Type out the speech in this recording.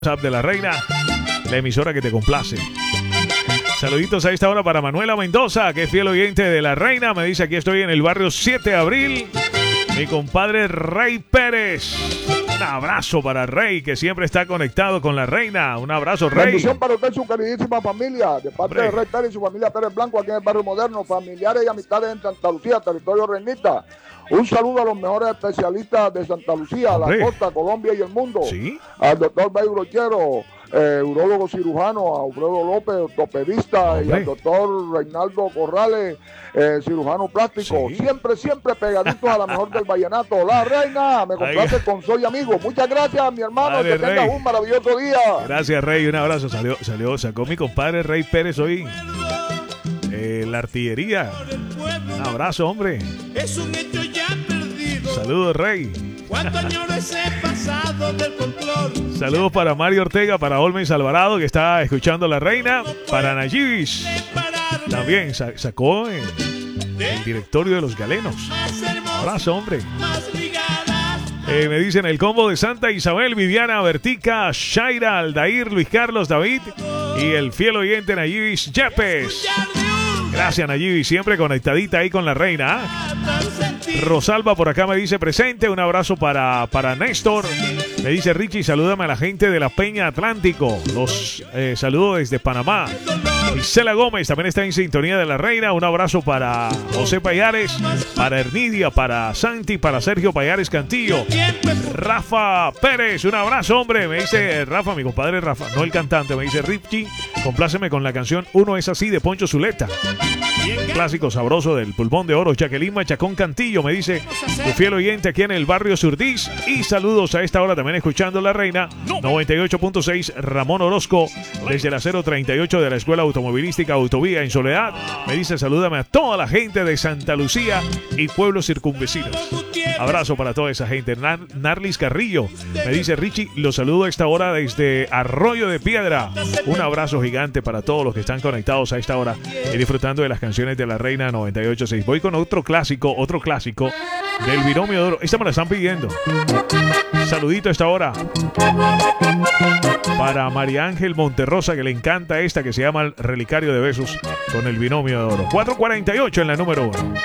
De la Reina, la emisora que te complace. Saluditos a esta hora para Manuela Mendoza, que es fiel oyente de la Reina. Me dice: aquí estoy en el barrio 7 de abril. Mi compadre Rey Pérez. Un abrazo para Rey, que siempre está conectado con la Reina. Un abrazo, Rey. Bendición para usted y su queridísima familia, de parte de Rey Pérez y su familia Pérez Blanco, aquí en el barrio Moderno, familiares y amistades en Santa Lucía, territorio reinista. Un saludo a los mejores especialistas de Santa Lucía, la costa, Colombia y el mundo. ¿Sí? Al doctor Bay Brochero, urólogo cirujano, a Alfredo López, ortopedista, y al doctor Reinaldo Corrales, cirujano plástico. ¿Sí? Siempre pegaditos a la mejor del vallenato. La Reina, me complace con Soy Amigo. Muchas gracias, mi hermano, que tengas un maravilloso día. Gracias, Rey, un abrazo. Sacó mi compadre Rey Pérez hoy. La artillería. Un abrazo, hombre. Es un hecho ya perdido. Saludos, Rey. ¿Cuántos años he pasado del control? Saludos para Mario Ortega, para Olmeis Alvarado, que está escuchando La Reina, para Nayibis. También sacó el directorio de los galenos. Abrazo, hombre. Me dicen el combo de Santa Isabel, Viviana, Vertica, Shaira, Aldair, Luis Carlos, David y el fiel oyente Nayibis Yepes. Gracias, Nayibi, siempre conectadita ahí con la Reina. Rosalba por acá me dice presente. Un abrazo para Néstor. Me dice Richie, salúdame a la gente de la Peña Atlántico. Los saludo desde Panamá. Isela Gómez también está en sintonía de la Reina. Un abrazo para José Payares, para Ernidia, para Santi, para Sergio Payares Cantillo. Rafa Pérez, un abrazo, hombre. Me dice Rafa, mi compadre Rafa, no el cantante. Me dice Richie, compláceme con la canción Uno es así de Poncho Zuleta. Clásico sabroso del Pulmón de Oro. Jacqueline Machacón Cantillo me dice: tu fiel oyente aquí en el barrio Surdís. Y saludos a esta hora también escuchando La Reina 98.6. Ramón Orozco desde la 038 de la Escuela Automovilística Autovía en Soledad. Me dice: salúdame a toda la gente de Santa Lucía y pueblos circunvecinos. Abrazo para toda esa gente. Narlis Carrillo me dice: Richie, los saludo a esta hora desde Arroyo de Piedra. Un abrazo gigante para todos los que están conectados a esta hora y disfrutando de las canciones de La Reina 98.6. Voy con otro clásico del Binomio de Oro. Esta me la están pidiendo. Saludito a esta hora para María Ángel Monterrosa, que le encanta esta, que se llama El Relicario de Besos, con el Binomio de Oro. 4:48 en la número 1.